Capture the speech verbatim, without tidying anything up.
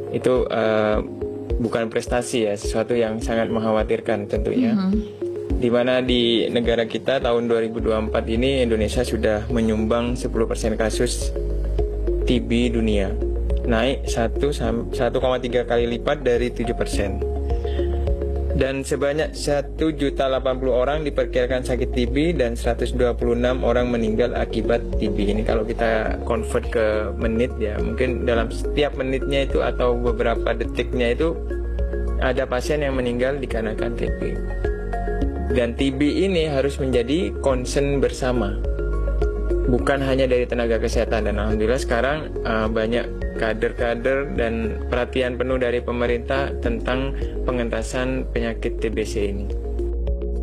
Itu uh, bukan prestasi ya, sesuatu yang sangat mengkhawatirkan tentunya. Mm-hmm. Di mana di negara kita tahun dua ribu dua puluh empat ini Indonesia sudah menyumbang sepuluh persen kasus T B dunia, naik satu koma tiga kali lipat dari tujuh persen. Dan sebanyak satu juta delapan puluh orang diperkirakan sakit T B dan seratus dua puluh enam orang meninggal akibat T B. Ini kalau kita convert ke menit ya, mungkin dalam setiap menitnya itu atau beberapa detiknya itu ada pasien yang meninggal dikarenakan T B. Dan T B ini harus menjadi concern bersama, bukan hanya dari tenaga kesehatan. Dan alhamdulillah sekarang uh, banyak kader-kader dan perhatian penuh dari pemerintah tentang pengentasan penyakit T B C ini.